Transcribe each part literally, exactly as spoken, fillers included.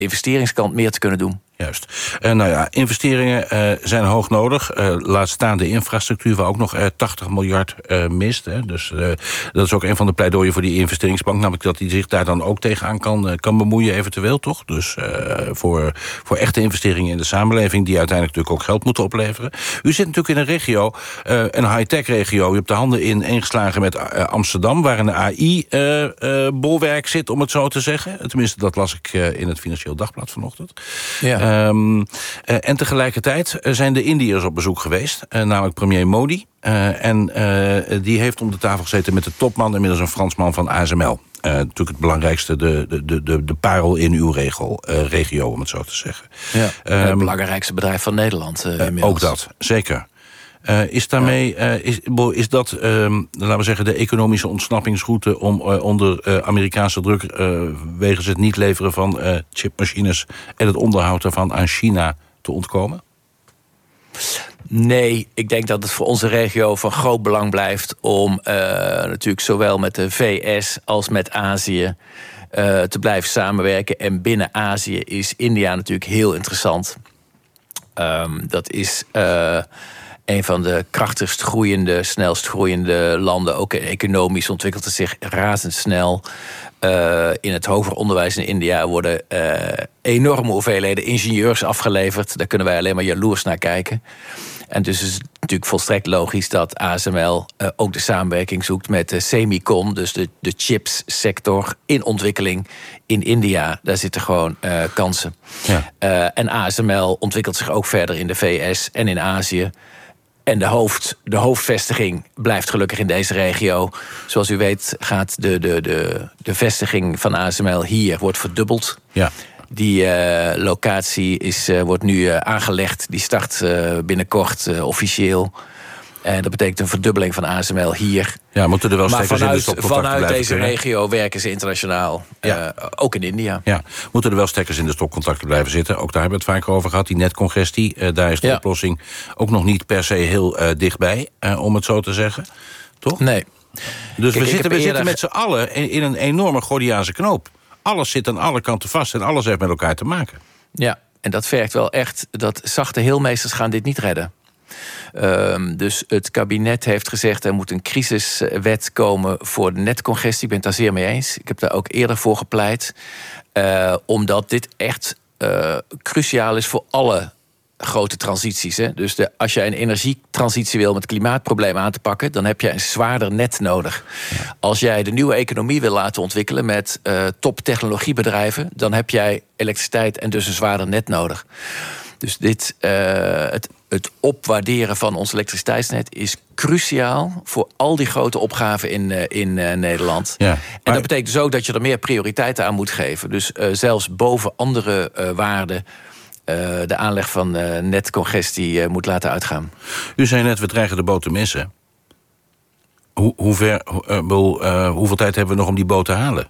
investeringskant meer te kunnen doen. Juist. Uh, nou ja, investeringen uh, zijn hoog nodig. Uh, laat staan de infrastructuur, waar ook nog uh, tachtig miljard uh, mist. Hè. Dus uh, dat is ook een van de pleidooien voor die investeringsbank. Namelijk dat hij zich daar dan ook tegenaan kan, uh, kan bemoeien eventueel, toch? Dus uh, voor, voor echte investeringen in de samenleving, die uiteindelijk natuurlijk ook geld moeten opleveren. U zit natuurlijk in een regio, uh, een high-tech regio. U hebt de handen in ingeslagen met uh, Amsterdam, waar een A I-bolwerk uh, uh, zit, om het zo te zeggen. Tenminste, dat las ik uh, in het Financieel Dagblad vanochtend. Ja. Um, uh, en tegelijkertijd zijn de Indiërs op bezoek geweest, uh, namelijk premier Modi. Uh, en uh, die heeft om de tafel gezeten met de topman, inmiddels een Fransman van A S M L. Uh, natuurlijk het belangrijkste, de, de, de, de parel in uw regel, uh, regio, om het zo te zeggen. Ja, um, het belangrijkste bedrijf van Nederland. Uh, uh, ook dat, zeker. Uh, is daarmee, uh, is, is dat, um, laten we zeggen, de economische ontsnappingsroute om uh, onder uh, Amerikaanse druk uh, wegens het niet leveren van uh, chipmachines en het onderhoud daarvan aan China te ontkomen? Nee, ik denk dat het voor onze regio van groot belang blijft om uh, natuurlijk zowel met de V S als met Azië uh, te blijven samenwerken. En binnen Azië is India natuurlijk heel interessant. Um, dat is Uh, een van de krachtigst groeiende, snelst groeiende landen. Ook economisch ontwikkelt het zich razendsnel. Uh, in het hoger onderwijs in India worden uh, enorme hoeveelheden ingenieurs afgeleverd. Daar kunnen wij alleen maar jaloers naar kijken. En dus is het natuurlijk volstrekt logisch dat A S M L uh, ook de samenwerking zoekt met de semicon, dus de, de chipssector in ontwikkeling in India. Daar zitten gewoon uh, kansen. Ja. Uh, en A S M L ontwikkelt zich ook verder in de V S en in Azië. En de, hoofd, de hoofdvestiging blijft gelukkig in deze regio. Zoals u weet gaat de, de, de, de vestiging van A S M L hier wordt verdubbeld. Ja. Die uh, locatie is, uh, wordt nu uh, aangelegd. Die start uh, binnenkort uh, officieel. En dat betekent een verdubbeling van A S M L hier. Ja, moeten er wel maar vanuit, in de stopcontacten vanuit deze kunnen. regio werken ze internationaal. Ja. Uh, ook in India. Ja, moeten er wel stekkers in de stopcontacten blijven zitten. Ook daar hebben we het vaak over gehad. Die netcongestie, uh, daar is de ja. oplossing ook nog niet per se heel uh, dichtbij. Uh, om het zo te zeggen. Toch? Nee. Dus Kijk, we, zitten, we eerder... zitten met z'n allen in, in een enorme Gordiaanse knoop. Alles zit aan alle kanten vast en alles heeft met elkaar te maken. Ja, en dat vergt wel echt. Dat zachte heelmeesters gaan dit niet redden. Um, dus het kabinet heeft gezegd, er moet een crisiswet komen voor de netcongestie. Ik ben het daar zeer mee eens. Ik heb daar ook eerder voor gepleit. Uh, omdat dit echt uh, cruciaal is voor alle grote transities. Hè? Dus de, als je een energietransitie wil met het klimaatprobleem aan te pakken, dan heb je een zwaarder net nodig. Ja. Als jij de nieuwe economie wil laten ontwikkelen met uh, top-technologiebedrijven, dan heb jij elektriciteit en dus een zwaarder net nodig. Dus dit, uh, het, het opwaarderen van ons elektriciteitsnet is cruciaal voor al die grote opgaven in, uh, in uh, Nederland. Ja, maar... En dat betekent dus ook dat je er meer prioriteiten aan moet geven. Dus uh, zelfs boven andere uh, waarden Uh, de aanleg van uh, netcongestie uh, moet laten uitgaan. U zei net, we dreigen de boot te missen. Hoe, hoe ver, uh, uh, hoeveel tijd hebben we nog om die boot te halen?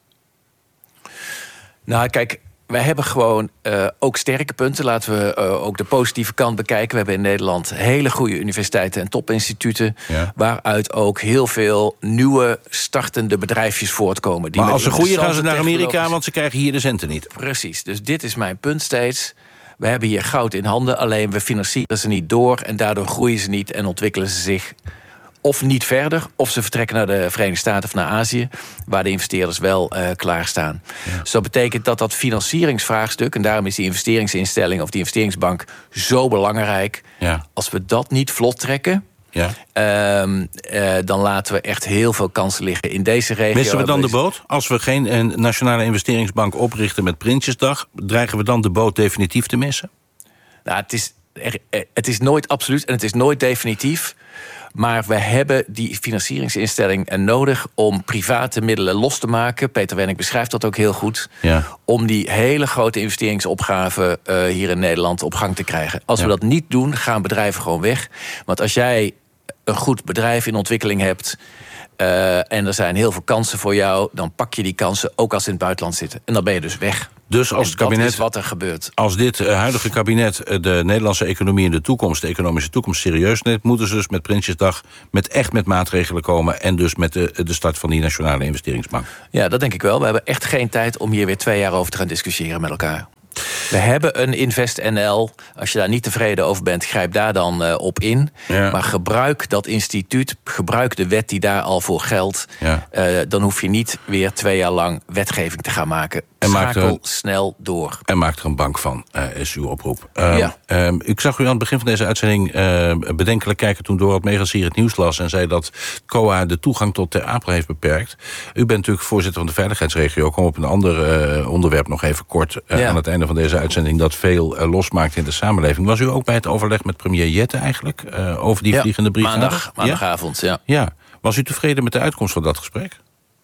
Nou, kijk, wij hebben gewoon uh, ook sterke punten. Laten we uh, ook de positieve kant bekijken. We hebben in Nederland hele goede universiteiten en topinstituten, ja, waaruit ook heel veel nieuwe startende bedrijfjes voortkomen. Die maar als ze groeien gaan ze naar Amerika, want ze krijgen hier de centen niet. Precies, dus dit is mijn punt steeds. We hebben hier goud in handen, alleen we financieren ze niet door en daardoor groeien ze niet en ontwikkelen ze zich of niet verder, of ze vertrekken naar de Verenigde Staten of naar Azië, waar de investeerders wel uh, klaarstaan. Ja. Dus dat betekent dat dat financieringsvraagstuk, en daarom is die investeringsinstelling of die investeringsbank zo belangrijk. Ja. Als we dat niet vlot trekken, ja, uh, uh, dan laten we echt heel veel kansen liggen in deze regio. Missen we dan de boot? Als we geen uh, nationale investeringsbank oprichten met Prinsjesdag, dreigen we dan de boot definitief te missen? Nou, het is, er, het is nooit absoluut en het is nooit definitief. Maar we hebben die financieringsinstelling nodig om private middelen los te maken. Peter Wennick beschrijft dat ook heel goed. Ja. Om die hele grote investeringsopgaven uh, hier in Nederland op gang te krijgen. Als ja. we dat niet doen, gaan bedrijven gewoon weg. Want als jij een goed bedrijf in ontwikkeling hebt, Uh, en er zijn heel veel kansen voor jou, dan pak je die kansen ook als ze in het buitenland zitten. En dan ben je dus weg. Dus als en het kabinet, dat is wat er gebeurt. Als dit uh, huidige kabinet uh, de Nederlandse economie in de toekomst, de economische toekomst serieus neemt, moeten ze dus met Prinsjesdag met echt met maatregelen komen en dus met de, de start van die Nationale Investeringsbank. Ja, dat denk ik wel. We hebben echt geen tijd om hier weer twee jaar over te gaan discussiëren met elkaar. We hebben een Invest N L. Als je daar niet tevreden over bent, grijp daar dan uh, op in. Ja. Maar gebruik dat instituut, gebruik de wet die daar al voor geldt. Ja. Uh, dan hoef je niet weer twee jaar lang wetgeving te gaan maken. En Schakel er, snel door. En maak er een bank van, uh, is uw oproep. Uh, ja. uh, ik zag u aan het begin van deze uitzending uh, bedenkelijk kijken toen Dorot Megens hier het nieuws las en zei dat C O A de toegang tot Ter Apel heeft beperkt. U bent natuurlijk voorzitter van de veiligheidsregio. Kom op een ander uh, onderwerp nog even kort uh, ja. aan het einde van deze uitzending dat veel uh, losmaakt in de samenleving. Was u ook bij het overleg met premier Jette eigenlijk uh, over die ja, vliegende brigade? Maandag, maandagavond, ja. ja. Was u tevreden met de uitkomst van dat gesprek?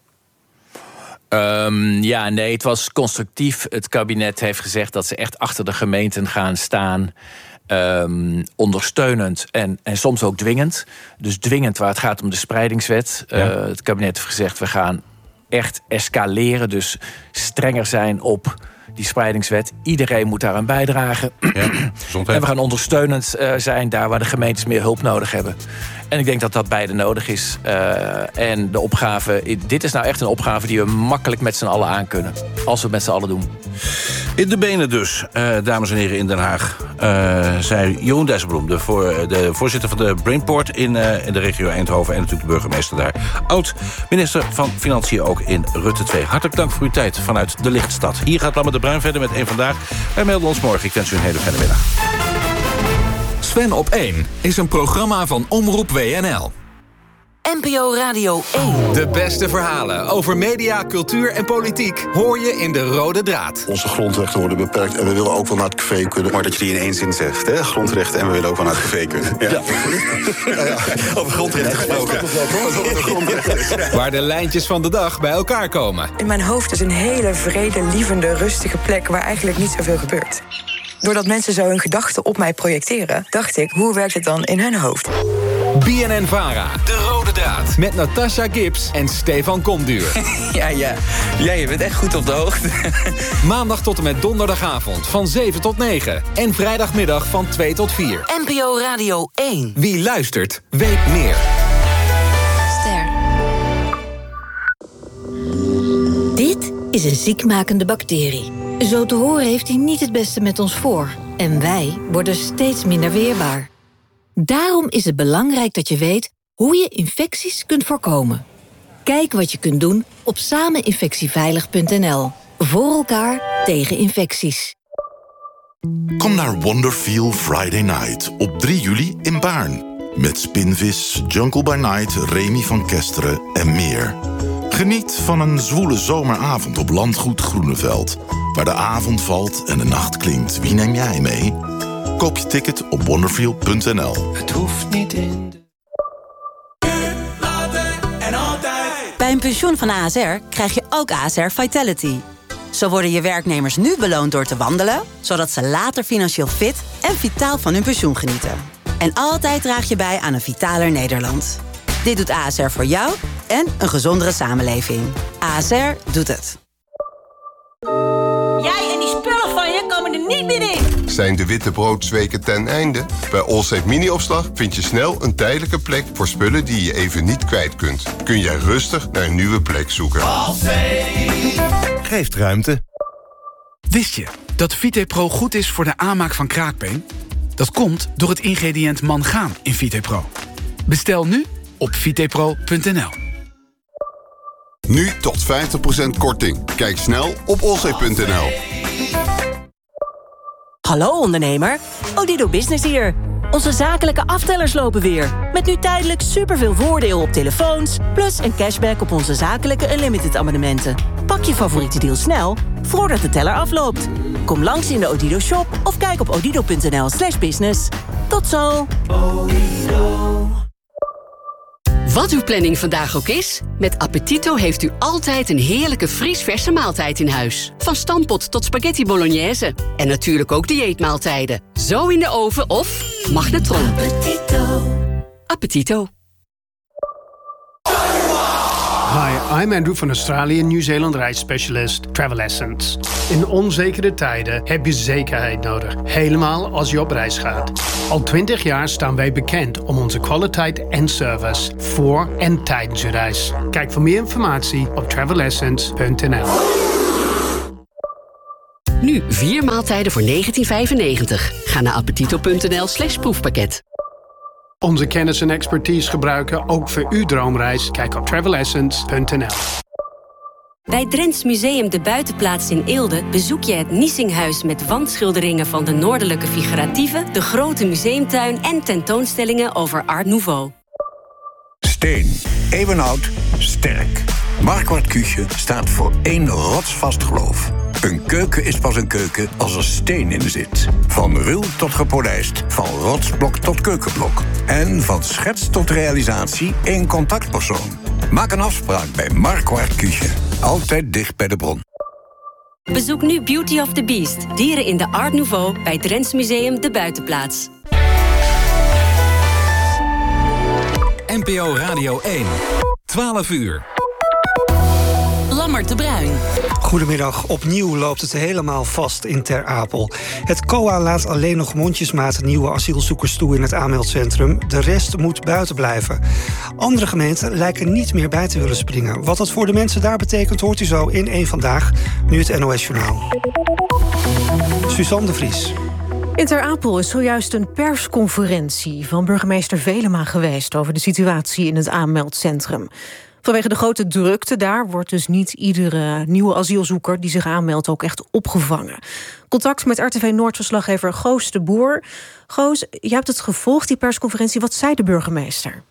Um, ja, nee, het was constructief. Het kabinet heeft gezegd dat ze echt achter de gemeenten gaan staan. Um, ondersteunend en, en soms ook dwingend. Dus dwingend waar het gaat om de spreidingswet. Ja. Uh, het kabinet heeft gezegd, we gaan echt escaleren. Dus strenger zijn op die spreidingswet. Iedereen moet daaraan bijdragen. Ja, en we gaan ondersteunend uh, zijn daar waar de gemeentes meer hulp nodig hebben. En ik denk dat dat beide nodig is. Uh, en de opgave, dit is nou echt een opgave die we makkelijk met z'n allen aan kunnen. Als we het met z'n allen doen. In de benen dus, uh, dames en heren in Den Haag. Uh, zei Jeroen Dijsselbloem, de, voor, de voorzitter van de Brainport in, uh, in de regio Eindhoven. En natuurlijk de burgemeester daar. Oud-minister van Financiën ook in Rutte twee. Hartelijk dank voor uw tijd vanuit de Lichtstad. Hier gaat Lammert de Bruin verder met één Vandaag. Wij melden ons morgen. Ik wens u een hele fijne middag. Sven op één is een programma van Omroep W N L. N P O Radio één. De beste verhalen over media, cultuur en politiek hoor je in De Rode Draad. Onze grondrechten worden beperkt en we willen ook wel naar het café kunnen. Maar dat je die in één zin zegt, hè? Grondrechten en we willen ook wel naar het café kunnen. Ja. Ja. Ja, ja. Over grondrechten gesproken. Waar de lijntjes van de dag bij elkaar komen. In mijn hoofd is een hele vrede, lievende, rustige plek waar eigenlijk niet zoveel gebeurt. Doordat mensen zo hun gedachten op mij projecteren, dacht ik, hoe werkt het dan in hun hoofd? B N N-Vara, De Rode Draad. Met Natasha Gibbs en Stefan Komduur. ja, ja. Ja, je bent echt goed op de hoogte. Maandag tot en met donderdagavond van zeven tot negen. En vrijdagmiddag van twee tot vier. N P O Radio één. Wie luistert, weet meer. Ster. Dit is een ziekmakende bacterie. Zo te horen heeft hij niet het beste met ons voor. En wij worden steeds minder weerbaar. Daarom is het belangrijk dat je weet hoe je infecties kunt voorkomen. Kijk wat je kunt doen op sameninfectieveilig punt n l. Voor elkaar tegen infecties. Kom naar Wonderfeel Friday Night op drie juli in Baarn. Met Spinvis, Jungle by Night, Remy van Kesteren en meer. Geniet van een zwoele zomeravond op Landgoed Groeneveld. Waar de avond valt en de nacht klinkt. Wie neem jij mee? Koop je ticket op wonderfeel punt n l. Het hoeft niet in de... Bij een pensioen van A S R krijg je ook A S R Vitality. Zo worden je werknemers nu beloond door te wandelen, zodat ze later financieel fit en vitaal van hun pensioen genieten. En altijd draag je bij aan een vitaler Nederland. Dit doet A S R voor jou en een gezondere samenleving. A S R doet het. Jij en die spullen van je komen er niet meer in. Zijn de wittebroodsweken ten einde? Bij Allsafe Mini-opslag vind je snel een tijdelijke plek voor spullen die je even niet kwijt kunt. Kun jij rustig naar een nieuwe plek zoeken. Allsafe geeft ruimte. Wist je dat VitePro goed is voor de aanmaak van kraakbeen? Dat komt door het ingrediënt mangaan in VitePro. Bestel nu op vitepro punt n l. Nu tot vijftig procent korting. Kijk snel op allsafe punt n l. Hallo ondernemer, Odido Business hier. Onze zakelijke aftellers lopen weer. Met nu tijdelijk superveel voordeel op telefoons... plus een cashback op onze zakelijke Unlimited abonnementen. Pak je favoriete deal snel, voordat de teller afloopt. Kom langs in de Odido shop of kijk op odido punt n l slash business. Tot zo! Wat uw planning vandaag ook is, met Appetito heeft u altijd een heerlijke vriesverse maaltijd in huis. Van stampot tot spaghetti bolognese. En natuurlijk ook dieetmaaltijden. Zo in de oven of magnetron. Appetito. Appetito. Hi, I'm Andrew van Australië, Nieuw-Zeeland reisspecialist Travel Essence. In onzekere tijden heb je zekerheid nodig, helemaal als je op reis gaat. Al twintig jaar staan wij bekend om onze kwaliteit en service voor en tijdens je reis. Kijk voor meer informatie op travel essence punt n l. Nu vier maaltijden voor negentien vijfennegentig. Ga naar appetito punt n l slash proefpakket. Onze kennis en expertise gebruiken ook voor uw droomreis. Kijk op travel essence punt n l. Bij Drents Museum De Buitenplaats in Eelde bezoek je het Niesinghuis met wandschilderingen van de noordelijke figuratieven, de grote museumtuin en tentoonstellingen over Art Nouveau. Steen, eeuwenoud, sterk. Marquardt Küche staat voor één rotsvast geloof. Een keuken is pas een keuken als er steen in zit. Van ruw tot gepolijst, van rotsblok tot keukenblok. En van schets tot realisatie één contactpersoon. Maak een afspraak bij Marquardt Küche. Altijd dicht bij de bron. Bezoek nu Beauty of the Beast, dieren in de Art Nouveau bij Drents Museum De Buitenplaats. N P O Radio één, twaalf uur. Lammert de Bruin. Goedemiddag. Opnieuw loopt het helemaal vast in Ter Apel. Het C O A laat alleen nog mondjesmaat nieuwe asielzoekers toe in het aanmeldcentrum. De rest moet buiten blijven. Andere gemeenten lijken niet meer bij te willen springen. Wat dat voor de mensen daar betekent, hoort u zo in één Vandaag. Nu het N O S-journaal. Suzanne de Vries. In Ter Apel is zojuist een persconferentie van burgemeester Velema geweest over de situatie in het aanmeldcentrum. Vanwege de grote drukte daar wordt dus niet iedere nieuwe asielzoeker die zich aanmeldt ook echt opgevangen. Contact met R T V Noord-verslaggever Goos de Boer. Goos, je hebt het gevolgd, die persconferentie. Wat zei de burgemeester?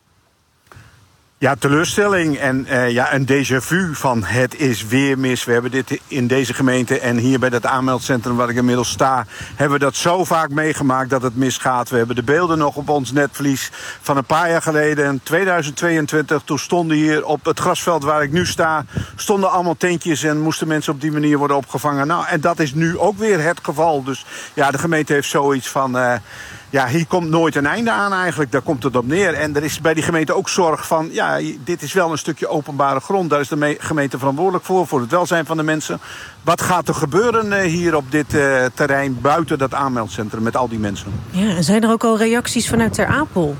Ja, teleurstelling en uh, ja, een déjà vu van het is weer mis. We hebben dit in deze gemeente en hier bij dat aanmeldcentrum waar ik inmiddels sta, hebben we dat zo vaak meegemaakt dat het misgaat. We hebben de beelden nog op ons netvlies van een paar jaar geleden, in tweeduizend tweeëntwintig. Toen stonden hier op het grasveld waar ik nu sta, stonden allemaal tentjes en moesten mensen op die manier worden opgevangen. Nou, en dat is nu ook weer het geval. Dus ja, de gemeente heeft zoiets van... Uh, Ja, hier komt nooit een einde aan eigenlijk. Daar komt het op neer. En er is bij die gemeente ook zorg van... ja, dit is wel een stukje openbare grond. Daar is de gemeente verantwoordelijk voor, voor het welzijn van de mensen. Wat gaat er gebeuren hier op dit uh, terrein buiten dat aanmeldcentrum met al die mensen? Ja, en zijn er ook al reacties vanuit Ter Apel?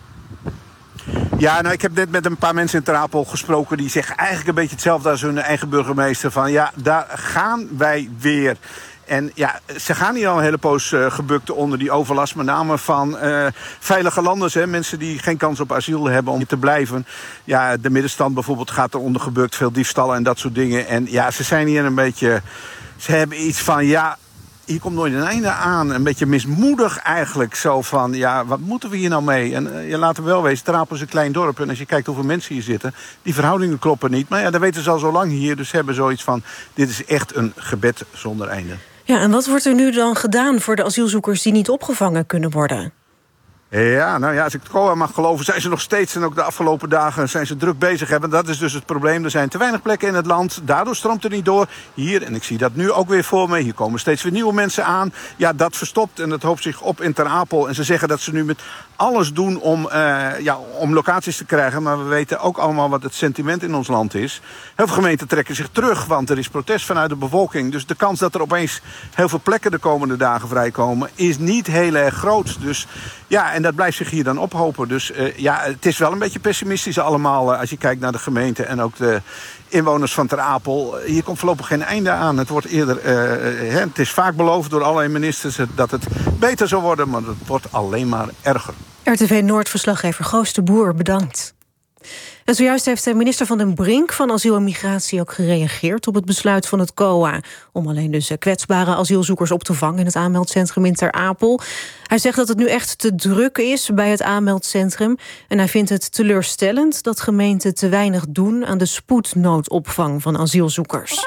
Ja, nou, ik heb net met een paar mensen in Ter Apel gesproken. Die zeggen eigenlijk een beetje hetzelfde als hun eigen burgemeester. Van ja, daar gaan wij weer. En ja, ze gaan hier al een hele poos uh, gebukt onder die overlast. Met name van uh, veilige landers. Hè, mensen die geen kans op asiel hebben om hier te blijven. Ja, de middenstand bijvoorbeeld gaat er onder gebukt. Veel diefstallen en dat soort dingen. En ja, ze zijn hier een beetje... Ze hebben iets van, ja, hier komt nooit een einde aan. Een beetje mismoedig eigenlijk. Zo van, ja, wat moeten we hier nou mee? En uh, ja, laten we wel wezen, Ter Apel is een klein dorp. En als je kijkt hoeveel mensen hier zitten, die verhoudingen kloppen niet. Maar ja, dat weten ze al zo lang hier. Dus ze hebben zoiets van, dit is echt een gebed zonder einde. Ja, en wat wordt er nu dan gedaan voor de asielzoekers die niet opgevangen kunnen worden? Ja, nou ja, als ik het C O A mag geloven, zijn ze nog steeds... en ook de afgelopen dagen zijn ze druk bezig hebben. Dat is dus het probleem. Er zijn te weinig plekken in het land. Daardoor stroomt het niet door. Hier, en ik zie dat nu ook weer voor me... hier komen steeds weer nieuwe mensen aan. Ja, dat verstopt en dat hoopt zich op in Ter Apel. En ze zeggen dat ze nu met alles doen om, uh, ja, om locaties te krijgen. Maar we weten ook allemaal wat het sentiment in ons land is. Heel veel gemeenten trekken zich terug, want er is protest vanuit de bevolking. Dus de kans dat er opeens heel veel plekken de komende dagen vrijkomen... is niet heel erg groot. Dus ja, en dat blijft zich hier dan ophopen. Dus uh, ja, het is wel een beetje pessimistisch allemaal... Uh, als je kijkt naar de gemeente en ook de inwoners van Ter Apel. Hier komt voorlopig geen einde aan. Het wordt eerder, uh, uh, het is vaak beloofd door allerlei ministers... dat het beter zou worden, maar het wordt alleen maar erger. R T V Noord-verslaggever Goos de Boer, bedankt. En zojuist heeft de minister Van den Brink van Asiel en Migratie ook gereageerd op het besluit van het C O A om alleen dus kwetsbare asielzoekers op te vangen in het aanmeldcentrum in Ter Apel. Hij zegt dat het nu echt te druk is bij het aanmeldcentrum en hij vindt het teleurstellend dat gemeenten te weinig doen aan de spoednoodopvang van asielzoekers.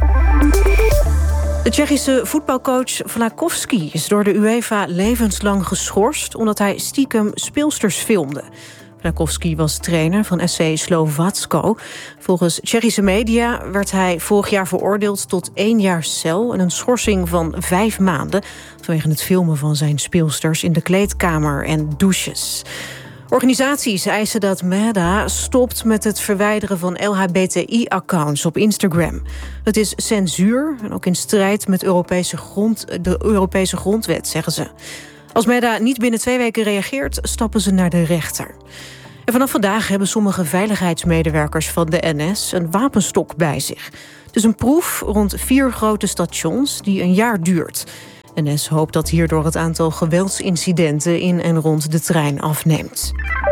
De Tsjechische voetbalcoach Vlakovski is door de UEFA levenslang geschorst omdat hij stiekem speelsters filmde. Vlakovski was trainer van S C Slovatsko. Volgens Tsjechische media werd hij vorig jaar veroordeeld tot één jaar cel en een schorsing van vijf maanden vanwege het filmen van zijn speelsters in de kleedkamer en douches. Organisaties eisen dat Meta stopt met het verwijderen van L H B T I-accounts op Instagram. Het is censuur en ook in strijd met Europese grond, de Europese grondwet, zeggen ze. Als Meta niet binnen twee weken reageert, stappen ze naar de rechter. En vanaf vandaag hebben sommige veiligheidsmedewerkers van de N S een wapenstok bij zich. Het is een proef rond vier grote stations die een jaar duurt. N S hoopt dat hierdoor het aantal geweldsincidenten in en rond de trein afneemt.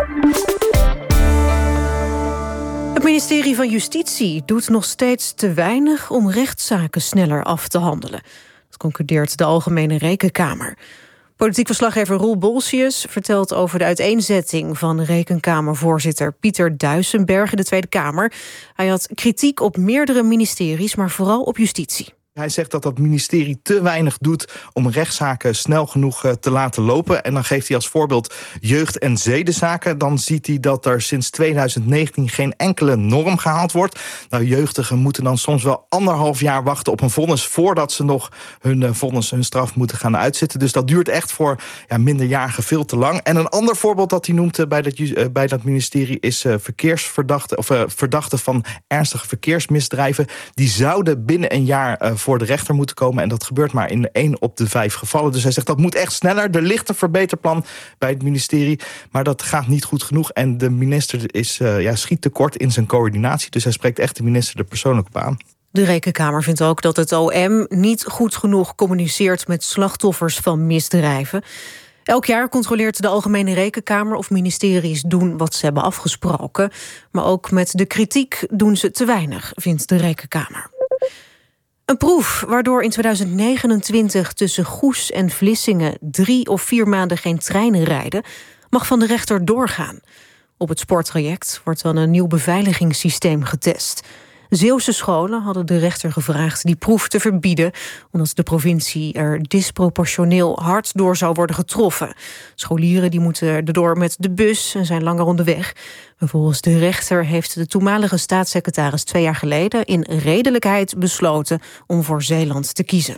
Het ministerie van Justitie doet nog steeds te weinig om rechtszaken sneller af te handelen. Dat concludeert de Algemene Rekenkamer. Politiek verslaggever Roel Bolsius vertelt over de uiteenzetting van Rekenkamervoorzitter Pieter Duisenberg in de Tweede Kamer. Hij had kritiek op meerdere ministeries, maar vooral op justitie. Hij zegt dat dat ministerie te weinig doet om rechtszaken snel genoeg te laten lopen. En dan geeft hij als voorbeeld jeugd- en zedenzaken. Dan ziet hij dat er sinds tweeduizend negentien geen enkele norm gehaald wordt. Nou, jeugdigen moeten dan soms wel anderhalf jaar wachten op een vonnis voordat ze nog hun vonnis, hun straf moeten gaan uitzitten. Dus dat duurt echt voor ja, minderjarigen veel te lang. En een ander voorbeeld dat hij noemt bij dat, uh, bij dat ministerie is uh, verkeersverdachten of uh, verdachten van ernstige verkeersmisdrijven. Die zouden binnen een jaar uh, voor de rechter moeten komen. En dat gebeurt maar in één op de vijf gevallen. Dus hij zegt dat moet echt sneller. Er ligt een verbeterplan bij het ministerie. Maar dat gaat niet goed genoeg. En de minister is, uh, ja, schiet tekort in zijn coördinatie. Dus hij spreekt echt de minister er persoonlijk op aan. De Rekenkamer vindt ook dat het O M niet goed genoeg communiceert met slachtoffers van misdrijven. Elk jaar controleert de Algemene Rekenkamer of ministeries doen wat ze hebben afgesproken. Maar ook met de kritiek doen ze te weinig, vindt de Rekenkamer. Een proef waardoor in tweeduizend negenentwintig tussen Goes en Vlissingen drie of vier maanden geen treinen rijden, mag van de rechter doorgaan. Op het spoortraject wordt dan een nieuw beveiligingssysteem getest. Zeeuwse scholen hadden de rechter gevraagd die proef te verbieden, omdat de provincie er disproportioneel hard door zou worden getroffen. Scholieren die moeten erdoor met de bus en zijn langer onderweg. Maar volgens de rechter heeft de toenmalige staatssecretaris twee jaar geleden in redelijkheid besloten om voor Zeeland te kiezen.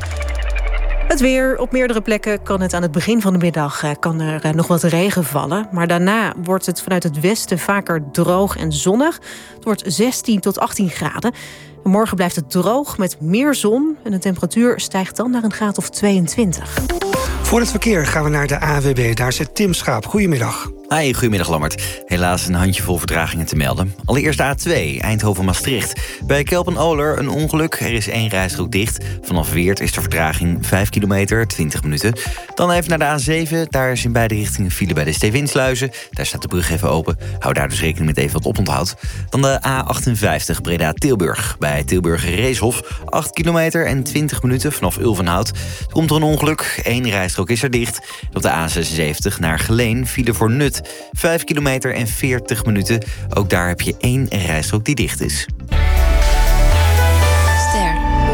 Het weer. Op meerdere plekken kan het aan het begin van de middag kan er nog wat regen vallen. Maar daarna wordt het vanuit het westen vaker droog en zonnig. Het wordt zestien tot achttien graden. En morgen blijft het droog met meer zon. En de temperatuur stijgt dan naar een graad of tweeëntwintig. Voor het verkeer gaan we naar de A W B. Daar zit Tim Schaap. Goedemiddag. Hi, goedemiddag Lammert. Helaas een handjevol vertragingen te melden. Allereerst de A twee, Eindhoven-Maastricht. Bij Kelpen-Oler een ongeluk. Er is één rijstrook dicht. Vanaf Weert is de vertraging vijf kilometer, twintig minuten. Dan even naar de A zeven. Daar is in beide richtingen file bij de Stevinsluizen. Daar staat de brug even open. Hou daar dus rekening met even wat oponthoud. Dan de A achtenvijftig, Breda-Tilburg. Bij Tilburg-Reeshof acht kilometer en twintig minuten vanaf Ulvenhout. Er komt er een ongeluk. Eén rijstrook is er dicht. Op de A zesenzeventig naar Geleen file voor Nut. vijf kilometer en veertig minuten. Ook daar heb je één rijstrook die dicht is. Ster.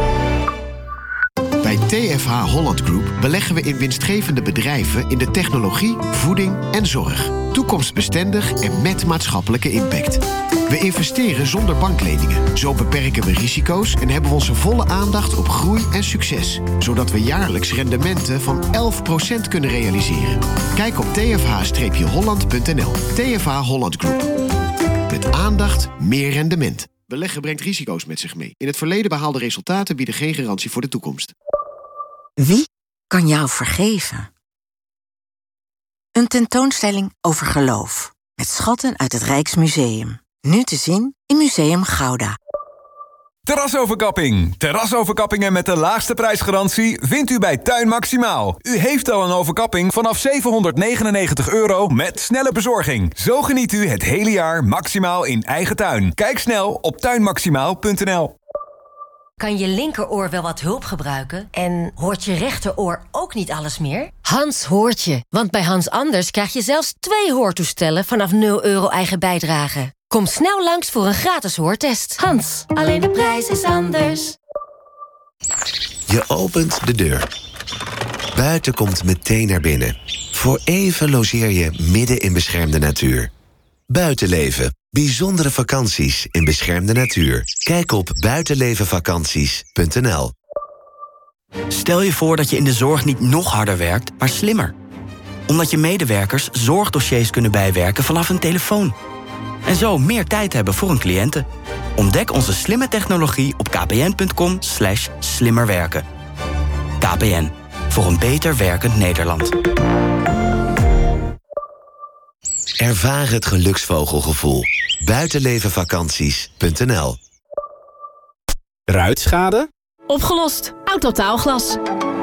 Bij T F H Holland Group beleggen we in winstgevende bedrijven in de technologie, voeding en zorg. Toekomstbestendig en met maatschappelijke impact. We investeren zonder bankleningen. Zo beperken we risico's en hebben we onze volle aandacht op groei en succes. Zodat we jaarlijks rendementen van elf procent kunnen realiseren. Kijk op t f h holland punt n l. T F H Holland Group. Met aandacht meer rendement. Beleggen brengt risico's met zich mee. In het verleden behaalde resultaten bieden geen garantie voor de toekomst. Wie kan jou vergeven? Een tentoonstelling over geloof. Met schatten uit het Rijksmuseum. Nu te zien in Museum Gouda. Terrasoverkapping. Terrasoverkappingen met de laagste prijsgarantie vindt u bij Tuin Maximaal. U heeft al een overkapping vanaf zevenhonderdnegenennegentig euro met snelle bezorging. Zo geniet u het hele jaar maximaal in eigen tuin. Kijk snel op tuin maximaal punt n l. Kan je linkeroor wel wat hulp gebruiken? En hoort je rechteroor ook niet alles meer? Hans hoort je, want bij Hans Anders krijg je zelfs twee hoortoestellen vanaf nul euro eigen bijdrage. Kom snel langs voor een gratis hoortest. Hans, alleen de prijs is anders. Je opent de deur. Buiten komt meteen naar binnen. Voor even logeer je midden in beschermde natuur. Buitenleven. Bijzondere vakanties in beschermde natuur. Kijk op buitenlevenvakanties punt n l. Stel je voor dat je in de zorg niet nog harder werkt, maar slimmer. Omdat je medewerkers zorgdossiers kunnen bijwerken vanaf hun telefoon. En zo meer tijd hebben voor hun cliënten. Ontdek onze slimme technologie op kpn.com slash slimmerwerken. K P N, voor een beter werkend Nederland. Ervaar het geluksvogelgevoel. buitenlevenvakanties punt n l. Ruitschade? Opgelost. Autotaalglas.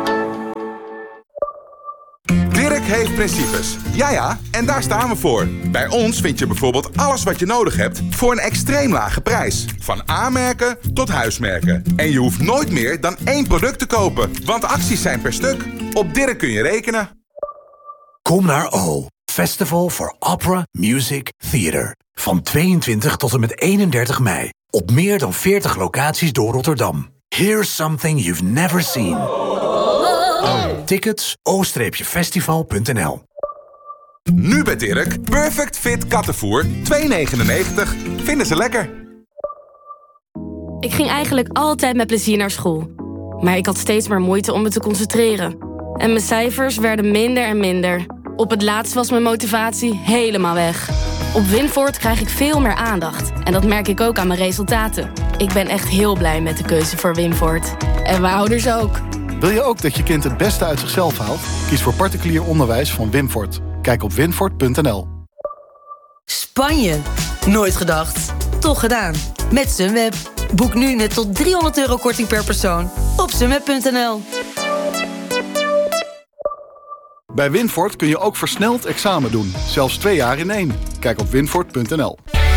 Dirk heeft principes. Ja ja, en daar staan we voor. Bij ons vind je bijvoorbeeld alles wat je nodig hebt voor een extreem lage prijs. Van A-merken tot huismerken. En je hoeft nooit meer dan één product te kopen, want acties zijn per stuk. Op Dirk kun je rekenen. Kom naar O, Festival for Opera, Music, Theater. Van tweeëntwintig tot en met eenendertig mei. Op meer dan veertig locaties door Rotterdam. Here's something you've never seen. Tickets o festival punt n l. Nu bij Dirk, Perfect Fit kattenvoer, twee negenennegentig. Vinden ze lekker. Ik ging eigenlijk altijd met plezier naar school. Maar ik had steeds maar moeite om me te concentreren. En mijn cijfers werden minder en minder. Op het laatst was mijn motivatie helemaal weg. Op Winvoort krijg ik veel meer aandacht. En dat merk ik ook aan mijn resultaten. Ik ben echt heel blij met de keuze voor Winvoort. En mijn ouders ook. Wil je ook dat je kind het beste uit zichzelf haalt? Kies voor particulier onderwijs van Winvoort. Kijk op winvoort punt n l. Spanje. Nooit gedacht. Toch gedaan. Met Sunweb. Boek nu met tot driehonderd euro korting per persoon op sunweb punt n l. Bij Winvoort kun je ook versneld examen doen. Zelfs twee jaar in één. Kijk op winvoort punt n l.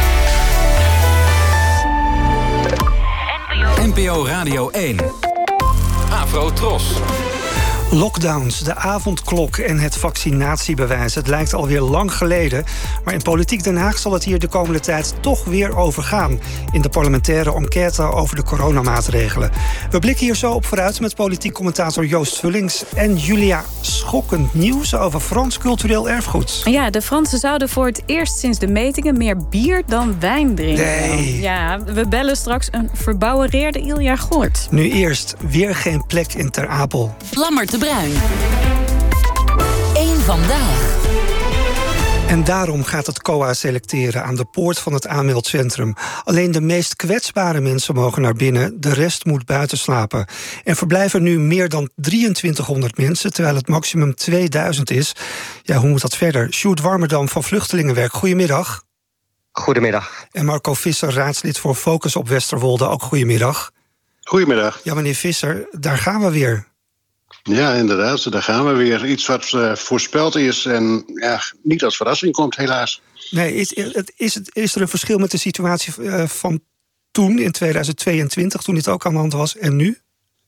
N P O Radio één. Afro Tros. Lockdowns, de avondklok en het vaccinatiebewijs. Het lijkt alweer lang geleden, maar in Politiek Den Haag zal het hier de komende tijd toch weer over gaan. In de parlementaire enquête over de coronamaatregelen. We blikken hier zo op vooruit met politiek commentator Joost Vullings en Julia. Schokkend nieuws over Frans cultureel erfgoed. Ja, de Fransen zouden voor het eerst sinds de metingen meer bier dan wijn drinken. Nee. Ja, we bellen straks een verbouwereerde Ilja Goort. Nu eerst weer geen plek in Ter Apel. Lammert de Bruin. Eén vandaag. En daarom gaat het C O A selecteren aan de poort van het aanmeldcentrum. Alleen de meest kwetsbare mensen mogen naar binnen, de rest moet buiten slapen. Er verblijven nu meer dan drieëntwintighonderd mensen, terwijl het maximum tweeduizend is. Ja, hoe moet dat verder? Sjoerd Warmerdam van Vluchtelingenwerk, goedemiddag. Goedemiddag. En Marco Visser, raadslid voor Focus op Westerwolde, ook goedemiddag. Goedemiddag. Ja, meneer Visser, daar gaan we weer. Ja, inderdaad, daar gaan we weer. Iets wat uh, voorspeld is en ja, niet als verrassing komt, helaas. Nee, is, is, het, is er een verschil met de situatie uh, van toen, in tweeduizend tweeëntwintig, toen dit ook aan de hand was, en nu?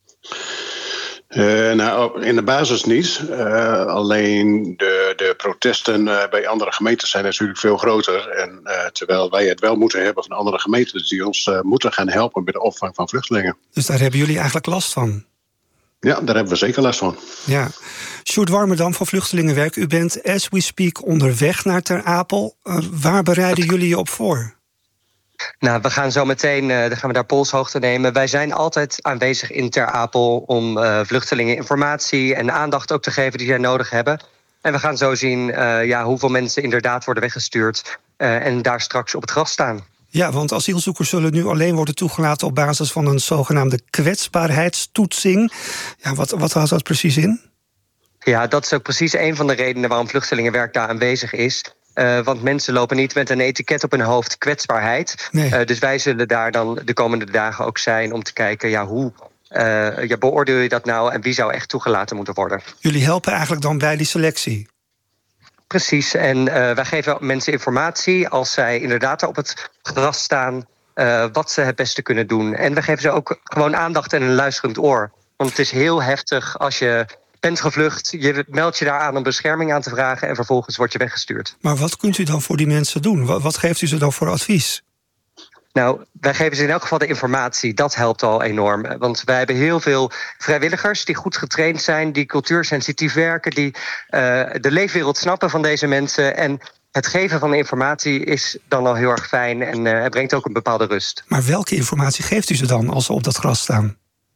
Uh, nou, in de basis niet. Uh, alleen de, de protesten uh, bij andere gemeenten zijn natuurlijk veel groter. En uh, terwijl wij het wel moeten hebben van andere gemeenten die ons uh, moeten gaan helpen bij de opvang van vluchtelingen. Dus daar hebben jullie eigenlijk last van? Ja, daar hebben we zeker last van. Ja. Sjoerd Warmerdam van Vluchtelingenwerk, u bent as we speak onderweg naar Ter Apel. Uh, waar bereiden jullie je op voor? Nou, we gaan zo meteen uh, dan gaan we daar polshoogte nemen. Wij zijn altijd aanwezig in Ter Apel om uh, vluchtelingen informatie en aandacht ook te geven die zij nodig hebben. En we gaan zo zien uh, ja, hoeveel mensen inderdaad worden weggestuurd uh, en daar straks op het gras staan. Ja, want asielzoekers zullen nu alleen worden toegelaten op basis van een zogenaamde kwetsbaarheidstoetsing. Ja, wat, wat houdt dat precies in? Ja, dat is ook precies een van de redenen waarom Vluchtelingenwerk daar aanwezig is. Uh, want mensen lopen niet met een etiket op hun hoofd kwetsbaarheid. Nee. Uh, dus wij zullen daar dan de komende dagen ook zijn om te kijken, ja, hoe uh, ja, beoordeel je dat nou en wie zou echt toegelaten moeten worden? Jullie helpen eigenlijk dan bij die selectie? Precies, en uh, wij geven mensen informatie als zij inderdaad op het gras staan, uh, wat ze het beste kunnen doen. En we geven ze ook gewoon aandacht en een luisterend oor. Want het is heel heftig als je bent gevlucht, je meldt je daar aan om bescherming aan te vragen en vervolgens word je weggestuurd. Maar wat kunt u dan voor die mensen doen? Wat, wat geeft u ze dan voor advies? Nou, wij geven ze in elk geval de informatie. Dat helpt al enorm. Want wij hebben heel veel vrijwilligers die goed getraind zijn, die cultuursensitief werken, die uh, de leefwereld snappen van deze mensen. En het geven van de informatie is dan al heel erg fijn en uh, het brengt ook een bepaalde rust. Maar welke informatie geeft u ze dan als ze op dat gras staan?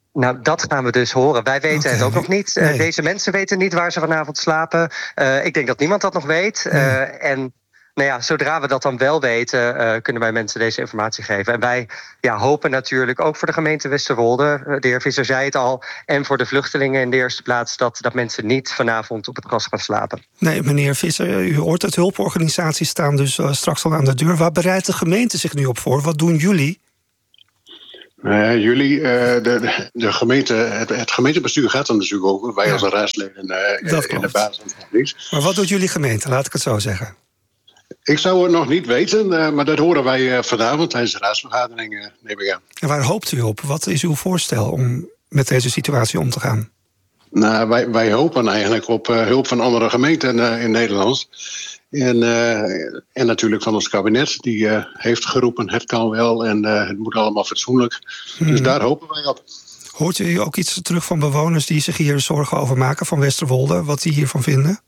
Nou, dat gaan we dus horen. Wij weten okay. het ook nog niet. Nee. Uh, deze mensen weten niet waar ze vanavond slapen. Uh, ik denk dat niemand dat nog weet. Uh, nee. En nou ja, zodra we dat dan wel weten, uh, kunnen wij mensen deze informatie geven. En wij ja, hopen natuurlijk ook voor de gemeente Westerwolde, uh, de heer Visser zei het al, en voor de vluchtelingen in de eerste plaats, dat, dat mensen niet vanavond op het gras gaan slapen. Nee, meneer Visser, u hoort het, hulporganisaties staan dus uh, straks al aan de deur. Waar bereidt de gemeente zich nu op voor? Wat doen jullie? Uh, jullie, uh, de, de gemeente, het, het gemeentebestuur gaat er natuurlijk over. Wij ja. als raadsleden uh, dat in de basis nog niet. Maar wat doet jullie gemeente, laat ik het zo zeggen? Ik zou het nog niet weten, uh, maar dat horen wij uh, vanavond tijdens de raadsvergadering, uh, neem ik aan. En waar hoopt u op? Wat is uw voorstel om met deze situatie om te gaan? Nou, wij, wij hopen eigenlijk op uh, hulp van andere gemeenten uh, in Nederland. En, uh, en natuurlijk van ons kabinet, die uh, heeft geroepen, het kan wel en uh, het moet allemaal fatsoenlijk. Hmm. Dus daar hopen wij op. Hoort u ook iets terug van bewoners die zich hier zorgen over maken van Westerwolde, wat die hiervan vinden?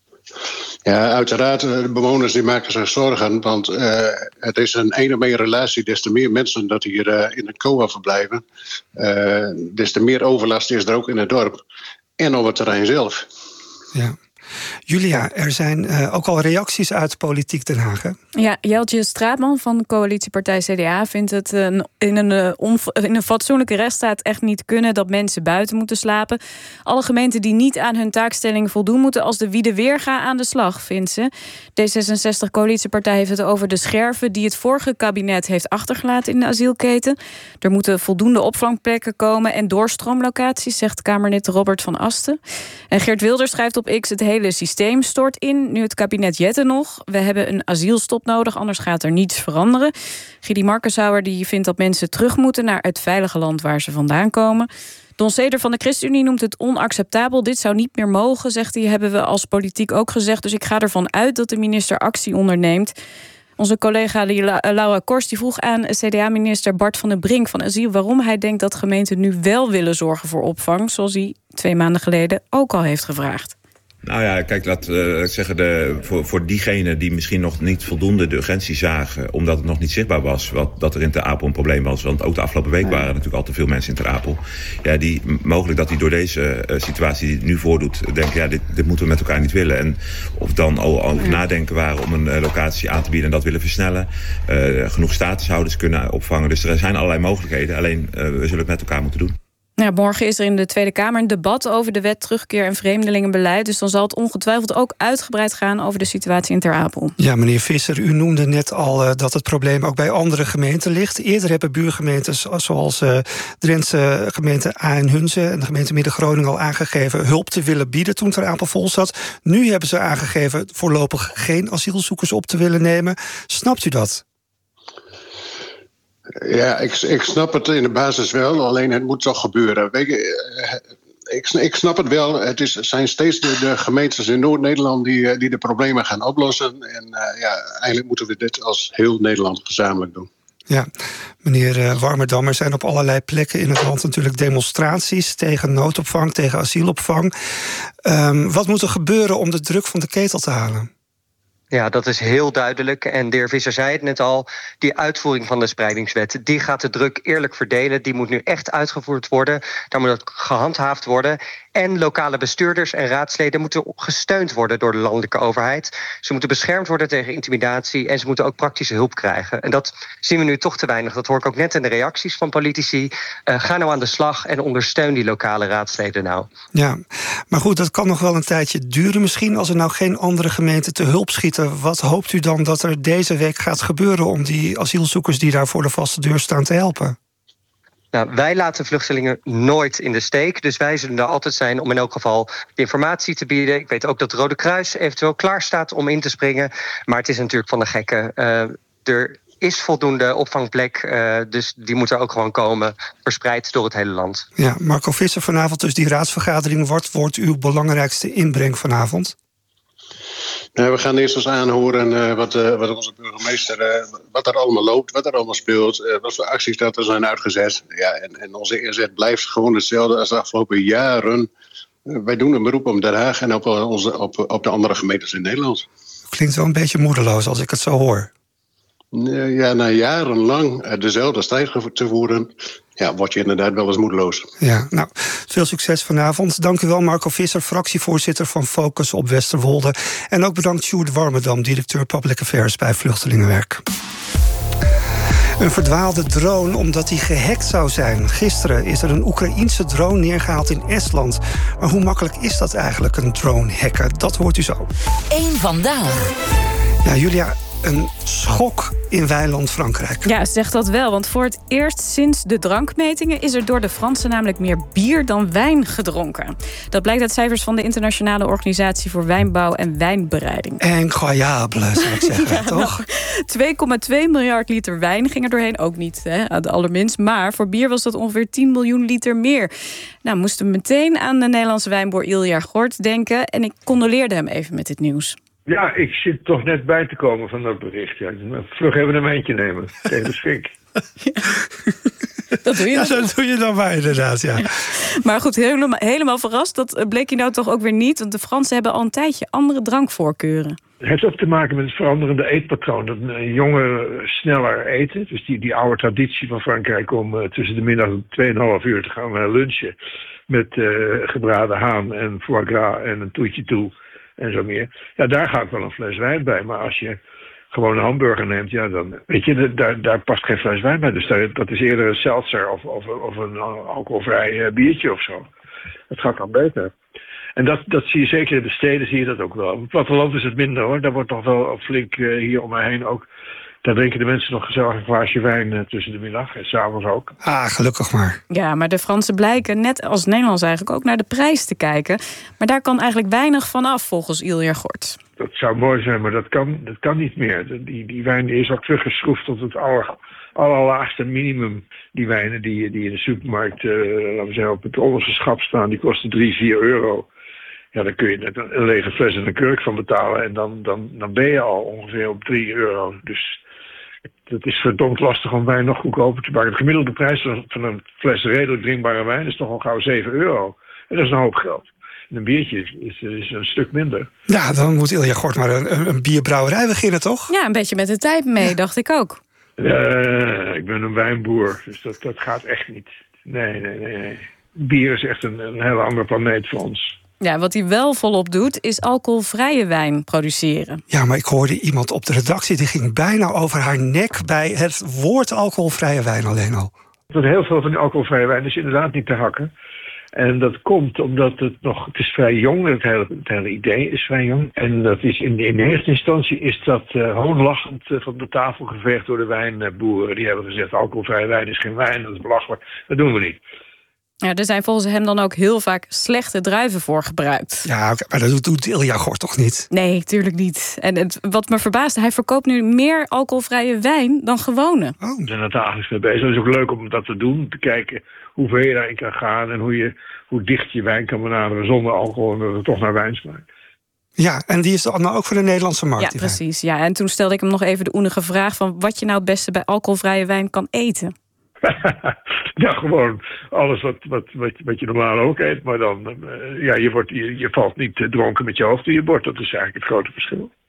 Ja, uiteraard, de bewoners die maken zich zorgen, want uh, het is een één op één relatie. Des te meer mensen dat hier uh, in het C O A verblijven, uh, des te meer overlast is er ook in het dorp en op het terrein zelf. Ja. Julia, er zijn uh, ook al reacties uit Politiek Den Haag, hè? Ja, Jeltje Straatman van de coalitiepartij C D A vindt het uh, in, een, uh, onv- in een fatsoenlijke rechtsstaat echt niet kunnen dat mensen buiten moeten slapen. Alle gemeenten die niet aan hun taakstelling voldoen, moeten als de wiede weerga aan de slag, vindt ze. D zesenzestig-coalitiepartij heeft het over de scherven die het vorige kabinet heeft achtergelaten in de asielketen. Er moeten voldoende opvangplekken komen en doorstroomlocaties, zegt Kamerlid Robert van Asten. En Geert Wilders schrijft op X: het hele systeem stort in, nu het kabinet Jette nog. We hebben een asielstop nodig, anders gaat er niets veranderen. Gidi Markensauer die vindt dat mensen terug moeten naar het veilige land waar ze vandaan komen. Don Seder van de ChristenUnie noemt het onacceptabel. Dit zou niet meer mogen, zegt hij, hebben we als politiek ook gezegd. Dus ik ga ervan uit dat de minister actie onderneemt. Onze collega Laura Kors die vroeg aan C D A-minister Bart van den Brink van Asiel waarom hij denkt dat gemeenten nu wel willen zorgen voor opvang, zoals hij twee maanden geleden ook al heeft gevraagd. Nou ja, kijk, laat uh, zeggen, de, voor, voor diegenen die misschien nog niet voldoende de urgentie zagen, omdat het nog niet zichtbaar was wat, dat er in Ter Apel een probleem was. Want ook de afgelopen week waren er natuurlijk al te veel mensen in Ter Apel. Ja, die, mogelijk dat die door deze uh, situatie die het nu voordoet, denken, ja, dit, dit moeten we met elkaar niet willen. En of dan al over nadenken waren om een uh, locatie aan te bieden en dat willen versnellen. Uh, genoeg statushouders kunnen opvangen. Dus er zijn allerlei mogelijkheden. Alleen, uh, we zullen het met elkaar moeten doen. Ja, morgen is er in de Tweede Kamer een debat over de wet terugkeer en vreemdelingenbeleid. Dus dan zal het ongetwijfeld ook uitgebreid gaan over de situatie in Ter Apel. Ja, meneer Visser, u noemde net al uh, dat het probleem ook bij andere gemeenten ligt. Eerder hebben buurgemeentes zoals uh, Drentse gemeente A en Hunze en de gemeente Midden-Groningen al aangegeven hulp te willen bieden toen Ter Apel vol zat. Nu hebben ze aangegeven voorlopig geen asielzoekers op te willen nemen. Snapt u dat? Ja, ik, ik snap het in de basis wel, alleen het moet toch gebeuren. Weet je, ik, ik snap het wel, het is, zijn steeds de, de gemeentes in Noord-Nederland die, die de problemen gaan oplossen. En uh, ja, eigenlijk moeten we dit als heel Nederland gezamenlijk doen. Ja, meneer uh, Warmerdam, er zijn op allerlei plekken in het land natuurlijk demonstraties tegen noodopvang, tegen asielopvang. Um, wat moet er gebeuren om de druk van de ketel te halen? Ja, dat is heel duidelijk. En de heer Visser zei het net al, die uitvoering van de spreidingswet, die gaat de druk eerlijk verdelen. Die moet nu echt uitgevoerd worden. Daar moet het gehandhaafd worden. En lokale bestuurders en raadsleden moeten gesteund worden door de landelijke overheid. Ze moeten beschermd worden tegen intimidatie en ze moeten ook praktische hulp krijgen. En dat zien we nu toch te weinig. Dat hoor ik ook net in de reacties van politici. Uh, ga nou aan de slag en ondersteun die lokale raadsleden nou. Ja, maar goed, dat kan nog wel een tijdje duren misschien. Als er nou geen andere gemeenten te hulp schieten, wat hoopt u dan dat er deze week gaat gebeuren om die asielzoekers die daar voor de vaste deur staan te helpen? Nou, wij laten vluchtelingen nooit in de steek. Dus wij zullen er altijd zijn om in elk geval de informatie te bieden. Ik weet ook dat het Rode Kruis eventueel klaar staat om in te springen. Maar het is natuurlijk van de gekke. Uh, er is voldoende opvangplek, uh, dus die moet er ook gewoon komen, verspreid door het hele land. Ja, Marco Visser, vanavond dus die raadsvergadering. Wat wordt uw belangrijkste inbreng vanavond? Nou, we gaan eerst eens aanhoren uh, wat, uh, wat onze burgemeester, uh, wat er allemaal loopt, wat er allemaal speelt, uh, wat voor acties dat er zijn uitgezet. Ja, en, en onze inzet blijft gewoon hetzelfde als de afgelopen jaren. Uh, wij doen een beroep op Den Haag en op, onze, op, op de andere gemeentes in Nederland. Klinkt wel een beetje moedeloos als ik het zo hoor. Ja, na jarenlang dezelfde strijd te voeren, ja, word je inderdaad wel eens moedeloos. Ja, nou, veel succes vanavond. Dank u wel, Marco Visser, fractievoorzitter van Focus op Westerwolde. En ook bedankt Sjoerd Warmerdam, directeur Public Affairs bij Vluchtelingenwerk. Een verdwaalde drone omdat hij gehackt zou zijn. Gisteren is er een Oekraïense drone neergehaald in Estland. Maar hoe makkelijk is dat eigenlijk, een drone hacken? Dat hoort u zo. Eén vandaag. Ja, Julia, een schok in weiland Frankrijk. Ja, zeg dat wel, want voor het eerst sinds de drankmetingen is er door de Fransen namelijk meer bier dan wijn gedronken. Dat blijkt uit cijfers van de Internationale Organisatie voor Wijnbouw en Wijnbereiding. Incroyable, zou ik zeggen, ja, toch? Nou, twee komma twee miljard liter wijn ging er doorheen, ook niet, hè, het allerminst. Maar voor bier was dat ongeveer tien miljoen liter meer. Nou, moesten we meteen aan de Nederlandse wijnboer Ilja Gort denken en ik condoleerde hem even met dit nieuws. Ja, ik zit toch net bij te komen van dat bericht. Ja. Vlug even een eentje nemen tegen de schrik. Dat doe je ja, dat doe je dan maar inderdaad, ja. ja. Maar goed, helemaal, helemaal verrast, dat bleek je nou toch ook weer niet. Want de Fransen hebben al een tijdje andere drankvoorkeuren. Het heeft ook te maken met het veranderende eetpatroon. Dat jongeren sneller eten. Dus die, die oude traditie van Frankrijk om uh, tussen de middag twee en een half uur te gaan uh, lunchen. Met uh, gebraden haan en foie gras en een toetje toe. En zo meer. Ja, daar gaat wel een fles wijn bij. Maar als je gewoon een hamburger neemt, ja, dan weet je, daar, daar past geen fles wijn bij. Dus daar, dat is eerder een seltzer of, of, of een alcoholvrij uh, biertje of zo. Het gaat dan beter. En dat, dat zie je zeker in de steden, zie je dat ook wel. Op het platteland is het minder hoor. Daar wordt toch wel flink uh, hier om mij heen ook. Daar drinken de mensen nog gezellig een glaasje wijn uh, tussen de middag en s'avonds ook. Ah, gelukkig maar. Ja, maar de Fransen blijken, net als Nederlands eigenlijk, ook naar de prijs te kijken. Maar daar kan eigenlijk weinig van af, volgens Ilja Gort. Dat zou mooi zijn, maar dat kan, dat kan niet meer. Die, die wijn die is ook teruggeschroefd tot het aller, allerlaagste minimum. Die wijnen die, die in de supermarkt, uh, laten we zeggen, op het onderste schap staan, die kosten drie, vier euro. Ja, dan kun je net een lege fles en een kurk van betalen. En dan, dan, dan ben je al ongeveer op drie euro. Dus het is verdomd lastig om wijn nog goedkoper te maken. De gemiddelde prijs van een fles redelijk drinkbare wijn is toch al gauw zeven euro. En dat is een hoop geld. En een biertje is, is, is een stuk minder. Ja, dan moet Ilja Gort maar een, een bierbrouwerij beginnen, toch? Ja, een beetje met de tijd mee, ja. Dacht ik ook. Uh, ik ben een wijnboer, dus dat, dat gaat echt niet. Nee, nee, nee, nee. Bier is echt een, een hele andere planeet voor ons. Ja, wat hij wel volop doet, is alcoholvrije wijn produceren. Ja, maar ik hoorde iemand op de redactie, die ging bijna over haar nek bij het woord alcoholvrije wijn alleen al. Heel veel van die alcoholvrije wijn is inderdaad niet te hakken. En dat komt omdat het nog, het is vrij jong, het hele, het hele idee is vrij jong. En dat is in, in de eerste instantie is dat uh, hoonlachend uh, van de tafel geveegd door de wijnboeren. Die hebben gezegd, alcoholvrije wijn is geen wijn, dat is belachelijk, dat doen we niet. Ja, er zijn volgens hem dan ook heel vaak slechte druiven voor gebruikt. Ja, maar dat doet, doet Ilja Gort toch niet? Nee, tuurlijk niet. En het, wat me verbaasde, hij verkoopt nu meer alcoholvrije wijn dan gewone. Oh. We zijn er dagelijks mee bezig. Het is ook leuk om dat te doen, te kijken hoe ver je daarin kan gaan en hoe, je, hoe dicht je wijn kan benaderen zonder alcohol en dat het toch naar wijn smaakt. Ja, en die is dan ook voor de Nederlandse markt. Ja, precies. Ja, en toen stelde ik hem nog even de oenige vraag van wat je nou het beste bij alcoholvrije wijn kan eten. Ja, gewoon alles wat, wat, wat, wat je normaal ook eet. Maar dan, uh, ja, je, wordt, je, je valt niet dronken met je hoofd in je bord. Dat is eigenlijk het grote verschil.